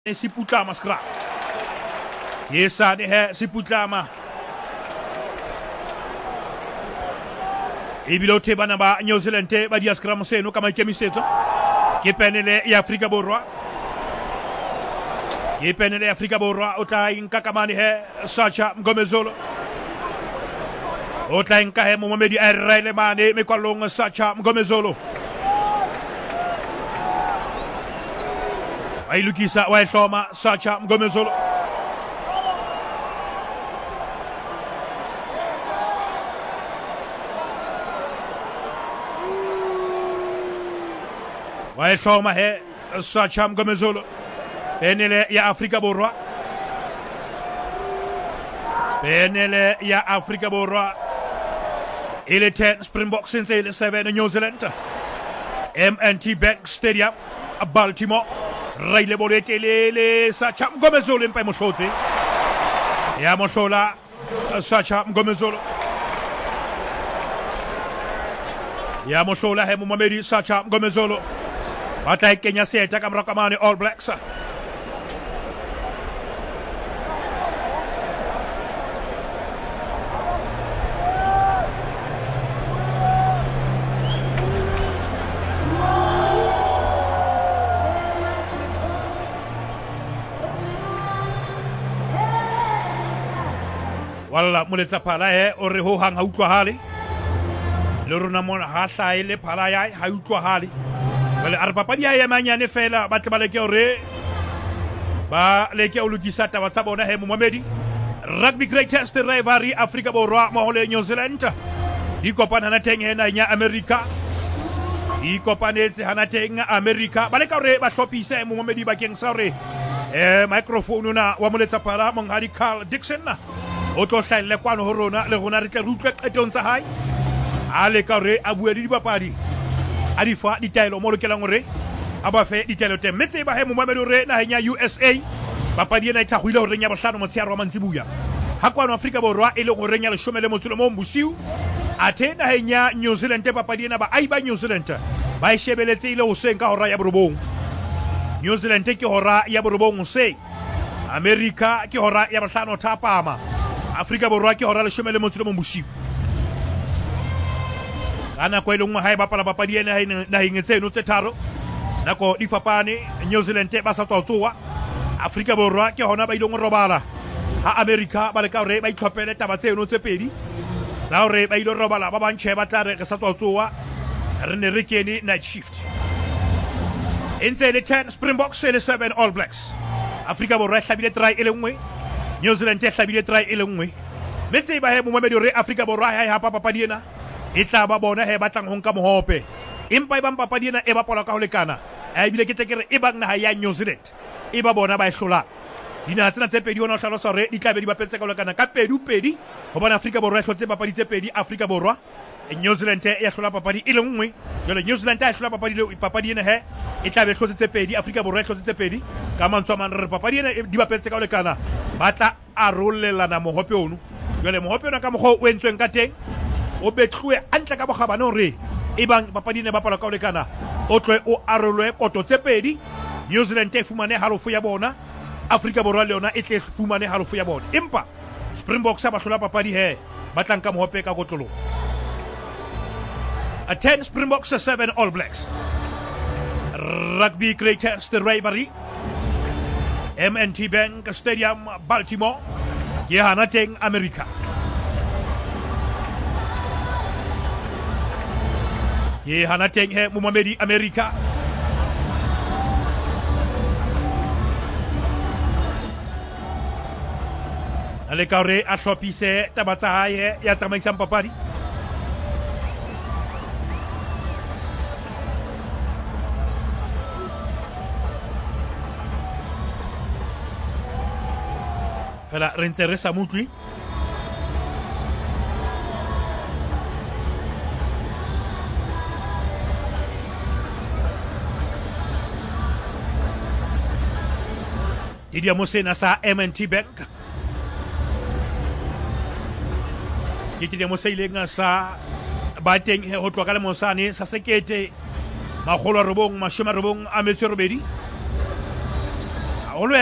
Siputlama scrap. Yesa de he Siputlama. Ibilote banaba New Zealand te badia scram seno kama kemiseto. Kepenele ya Afrika borwa. Kepenele Afrika borwa ota inka kamani he Sacha Mgomezolo. Ota inka he Mohamed Erraile mane mekwalonga Sacha Mgomezolo. Ailukisa Waithoma Sacha Mgomezolo. Waithoma he Sacha Mgomezolo. Penele ya Afrika borwa. Penele ya Afrika borwa. Il est 10 Springboks since il est 7 New Zealand. M&T Bank Stadium à Baltimore. Raile bolete le Sacha Mgomezolo mpa moshote. Ya moshola Sacha Mgomezolo. Ya moshola he Mohamed Sacha Mgomezolo. Bata Kenya seta kamrakamani All Blacks. Wala muletsa pala he o re ho hang ha utlwa hale le rona mona ha hlaile pala ya ha utlwa hale wala arpapadi ya manyane fela ba tla baleke hore ba leke o lokisa taba tsa bona he Mohamed rugby greatest rivalry Afrika borwa mo le New Zealand di kopana na teng he na nya America di kopanetse hana teng America ba leka hore ba hlophise Mohamed bakeng sa hore microphone na wa muletsa pala monghadi Carl Dixon na o tlo hlaile kwano ho rona le rona re tla rutlwe qetong tsa hae a le ka re a bua di dipapadi a di fa ditaelo mo lokelang hore a ba fe ditaelo teng metse ba he Mohamed hore na henya USA papadi ena e thagwile hore nya bohlano motsheare wa mantsibuya ha kwano Afrika borwa e le hore nya 10 motsulo mo mbosiu a the na henya New Zealand papadi ena ba ai ba New Zealand ba e shebeletse ile ho senka hora ya borobong New Zealand ke hora ya borobong se America ke hora ya bohlano thapama Afrika borwa ke hora le 10 motsulo mo mbosiu ana ko ile ngwa hae bapala papadi ena na hingetse no tse tharo nako di fapane New Zealand ba sa tsotsoa Afrika borwa ke hona ba ile ngorobala ha America ba le ka hore ba itlhopele taba tseno tse pedi tsa hore ba ile robala ba bantse ba tla re ka sa tsotsoa re ne re kene night shift le 10 Springboks le 7 All Blacks Afrika borwa e hlabile try ile ngwe New Zealand e hlabile try ile ngwe metse ba he Mohamed hore Afrika borwa ha papadi ena e tla ba bona he batlang ho nka mohope empa e bang papadi ena e bapala ka ho lekana a bile ke tekere e bang naha ya New Zealand e ba bona ba e hlola dinaha tsena tse pedi ona hlalosa hore di tla be di bapetse ka ho lekana ka pedi ho bona Afrika borwa e hlotse papadi tse pedi Afrika borwa New Zealand e hlola papadi ile nngwe jole New Zealand e hlola papadi ena he e tla be hlotse tse pedi Afrika borwa e hlotse tse pedi ka mantswe man re papadi ena di bapetse ka ho lekana ba tla arolelana mohope ono jole mohope ona ka mogho o entsweng ka teng o betlwe antle ka bogabane hore e bang papadi ne bapala ka ho lekana o tlwe o arolwe koto tse pedi New Zealand e fumane halofo ya bona Afrika borwa le yona e tle fumane halofo ya bona empa Springboks ba hlola papadi he batlang ka mohope ka kotlolo a 10 Springboks 7 All Blacks rugby greatest rivalry M&T Bank Stadium Baltimore ke hana teng America ye hana teng he Mohamed America ale ka re a hlopise taba tsa hae ya tsamaisang papadi fela re ntse re sa mutlwi Didia Mosena sa M&T Bank Didia Mosena sa bateng ho tloka le mosane sa sekete magolo a robong mashome a robong a metso robedi